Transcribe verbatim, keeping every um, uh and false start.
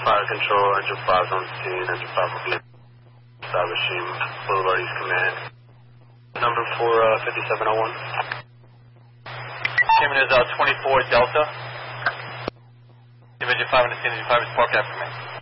Fire control, engine five on scene, engine five will be establishing Boulevard East Command. Number for uh, fifty-seven oh one. Cayman is uh, twenty-four Delta. Engine five on the scene, engine five is parked after me.